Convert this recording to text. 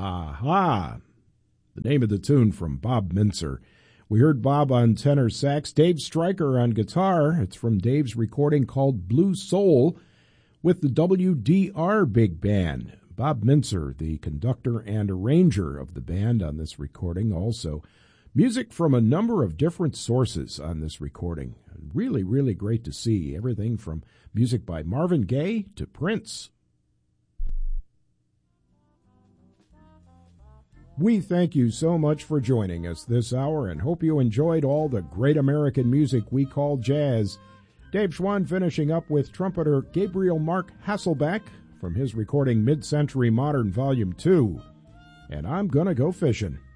Aha! The name of the tune from Bob Mintzer. We heard Bob on tenor sax, Dave Stryker on guitar. It's from Dave's recording called Blue Soul with the WDR Big Band. Bob Mintzer, the conductor and arranger of the band on this recording. Also, music from a number of different sources on this recording. Really, really great to see. Everything from music by Marvin Gaye to Prince. We thank you so much for joining us this hour and hope you enjoyed all the great American music we call jazz. Dave Schwann finishing up with trumpeter Gabriel Mark Hasselbeck from his recording Mid-Century Modern Volume 2. And I'm gonna go fishing.